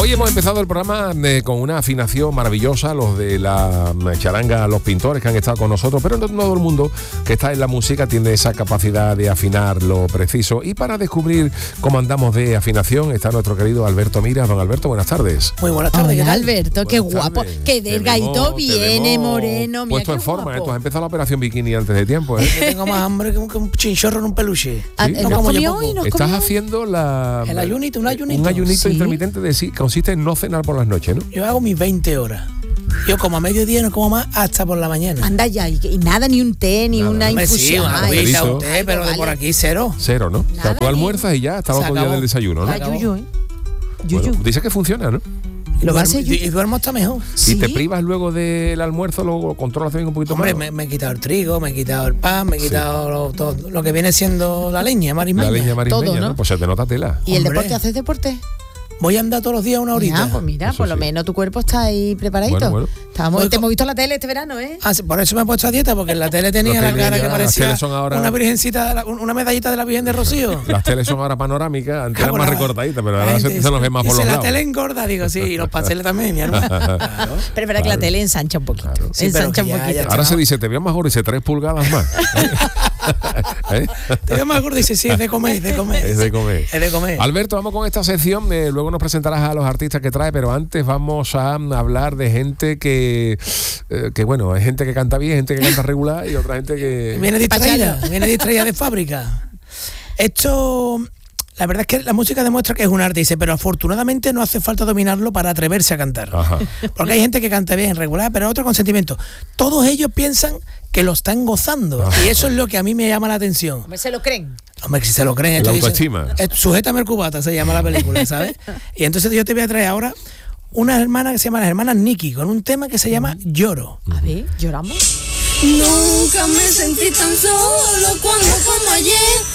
Hoy hemos empezado el programa con una afinación maravillosa, los de la charanga, los pintores que han estado con nosotros, pero no todo el mundo que está en la música tiene esa capacidad de afinar lo preciso. Y para descubrir cómo andamos de afinación está nuestro querido Alberto Miras. Don Alberto, buenas tardes. Muy buenas tardes. Hola, Alberto, qué guapo, qué delgadito viene, moreno. Mira, puesto en forma, tú has empezado la operación bikini antes de tiempo, ¿eh? Yo tengo más hambre que un chinchorro en un peluche. ¿Sí? ¿Nos comió hoy? Estás haciendo el ayunito, un ayunito. Un ayunito sí. Intermitente consiste en no cenar por las noches, ¿no? Yo hago mis 20 horas. Yo como a mediodía no como más hasta por la mañana. Anda ya, y nada, ni un té, ni una infusión. Sí, una agüita, un té, pero de por aquí cero. Cero, ¿no? Nada, o sea, tú almuerzas y ya, estaba todo el día del desayuno, ¿no? Yuyu. Bueno, dice que funciona, ¿no? Y duermo hasta mejor. ¿Sí? ¿Y te privas luego del almuerzo, luego controlas también un poquito más? Hombre, me he quitado el trigo, me he quitado el pan, me he quitado todo lo que viene siendo la leña marismeña. La leña marismeña, todo, ¿no? Pues se te nota tela. ¿Y el deporte? ¿Haces deporte? Voy a andar todos los días una horita. Pues mira, eso por lo sí. menos tu cuerpo está ahí preparadito. Bueno. Te hemos visto en la tele este verano, ¿eh? Por eso me he puesto a dieta, porque en la tele tenía la cara que parecía ahora... una virgencita, una medallita de la Virgen de Rocío. Las teles son ahora panorámicas, antes eran más recortaditas, pero ahora se nos ve más por los lados. La tele engorda, digo, sí, y los pasteles también, mi hermano. Claro. Pero es verdad que la tele ensancha un poquito. Claro. Sí, ensancha un poquito. Ahora se dice, te veo más gordo, dice 3 pulgadas más. ¿Eh? Te veo más gordo, dice, sí, es de comer, Es de comer. Es de comer. Alberto, vamos con esta sección, luego nos presentarás a los artistas que trae, pero antes vamos a hablar de gente que bueno, hay gente que canta bien, gente que canta regular y otra gente que... Viene distraída de fábrica. Esto... La verdad es que la música demuestra que es un arte, dice, pero afortunadamente no hace falta dominarlo para atreverse a cantar. Ajá. Porque hay gente que canta bien, regular, pero otro con sentimiento. Todos ellos piensan que lo están gozando. Ajá. Y eso es lo que a mí me llama la atención. Hombre, se lo creen. Hombre, si se lo creen. La autoestima. Sujétame el cubata, se llama la película, ¿sabes? Y entonces yo te voy a traer ahora unas hermanas que se llaman las hermanas Nicky, con un tema que se llama Lloro. A ver, ¿lloramos? Nunca me sentí tan solo cuando como ayer.